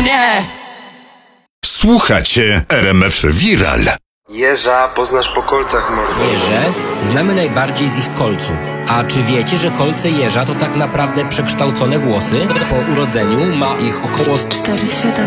Nie! Słuchacie RMF Viral. Jeża poznasz po kolcach, mordo. Jeże znamy najbardziej z ich kolców. A czy wiecie, że kolce jeża to tak naprawdę przekształcone włosy? Po urodzeniu ma ich około 4-7.